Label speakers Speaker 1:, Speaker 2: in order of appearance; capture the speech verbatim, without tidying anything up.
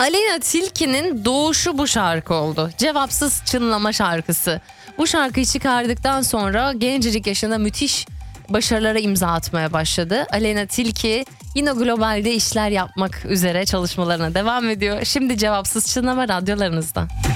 Speaker 1: Aleyna Tilki'nin doğuşu bu şarkı oldu. Cevapsız Çınlama şarkısı. Bu şarkıyı çıkardıktan sonra gencecik yaşında müthiş başarılara imza atmaya başladı. Aleyna Tilki yine globalde işler yapmak üzere çalışmalarına devam ediyor. Şimdi Cevapsız Çınlama radyolarınızda.